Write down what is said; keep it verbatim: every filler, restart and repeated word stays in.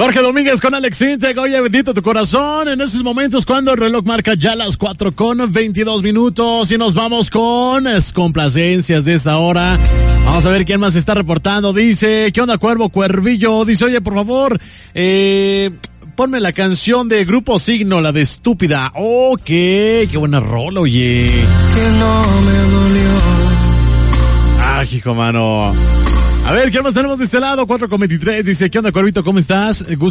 Jorge Domínguez con Alex Intec. Oye, bendito tu corazón. En estos momentos cuando el reloj marca ya las cuatro con veintidós minutos y nos vamos con las complacencias de esta hora. Vamos a ver quién más está reportando. Dice, ¿qué onda, Cuervo Cuervillo? Dice, oye, por favor, eh... ponme la canción de Grupo Signo, la de Estúpida. Ok, qué buena rola, oye. Que no me dolió. Ah, hijo, mano. A ver, ¿qué más tenemos de este lado? cuatro con veintitrés. Dice, ¿qué onda, Cuervito? ¿Cómo estás?